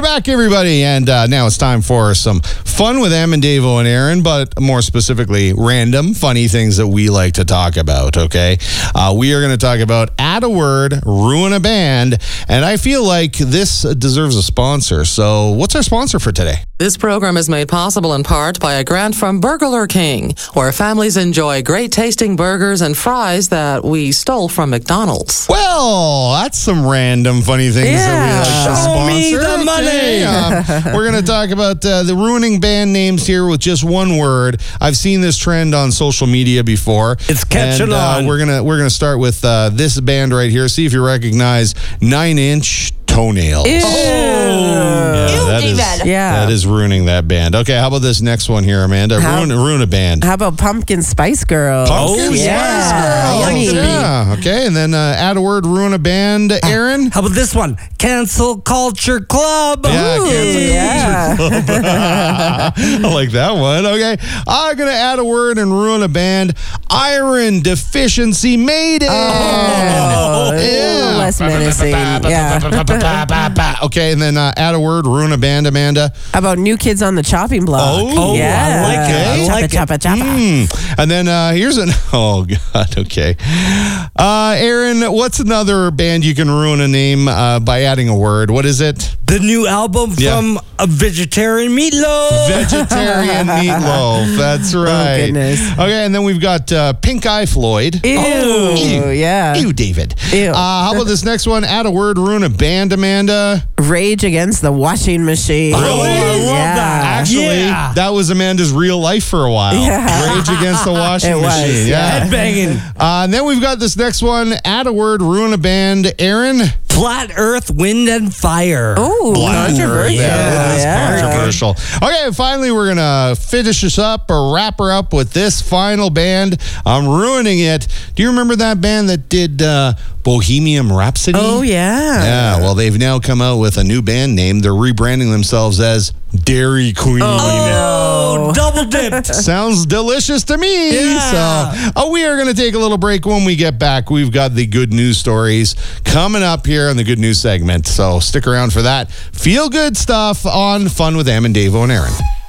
We're back, everybody, and now it's time for some fun with Em and Davo and Aaron, but more specifically, random, funny things that we like to talk about, okay? We are going to talk about add a word, ruin a band, and I feel like this deserves a sponsor. So what's our sponsor for today? This program is made possible in part by a grant from Burglar King, where families enjoy great tasting burgers and fries that we stole from McDonald's. Well, that's some random funny things that we like to sponsor. Show me the money. We're going to talk about the ruining band names here with just one word. I've seen this trend on social media before. It's catching on. We're gonna start with this band right here. See if you recognize 9 Inch Toenails. Ew. That is ruining that band. Okay, how about this next one here, Amanda? Ruin a band. How about Pumpkin Spice Girls? Pumpkin Spice Girls. Yummy. Yeah. Okay, and then add a word, ruin a band. Aaron? How about this one? Cancel Culture Club. Yeah, Cancel Culture Club. I like that one. Okay, I'm going to add a word and ruin a band. Iron Deficiency Maiden. Oh, yeah. Less menacing. Yeah. Okay, and then add a word, ruin a band, Amanda. How about New Kids on the Chopping Block? Oh, yeah. I like it. I like Choppa, choppa, choppa. And then here's oh, God, okay. Aaron, what's another band you can ruin a name by adding a word? What is it? The new album from a Vegetarian Meatloaf. Vegetarian Meatloaf. That's right. Oh, goodness. Okay, and then we've got Pink Eye Floyd. Ew. Yeah. Ew, David. Ew. How about this next one? Add a word, ruin a band, Amanda. Rage Against the Washing Machine. Really? I love that. Actually, that was Amanda's real life for a while. Yeah. Rage Against the Washing It was, Machine. yeah. Headbanging. And then we've got this next one. Add a word, ruin a band. Aaron? Flat Earth, Wind and Fire. Oh, controversial. That's controversial. Okay, finally, we're going to finish this up or wrap her up with this final band. I'm ruining it. Do you remember that band that did Bohemian Rhapsody? Oh, yeah. Yeah, well, they've now come out with a new band name. They're rebranding themselves as Dairy Queen. Oh, double dipped. Sounds delicious to me. Yeah. So we are going to take a little break. When we get back, we've got the good news stories coming up here in the good news segment. So stick around for that. Feel good stuff on Fun with Em and Davo and Aaron.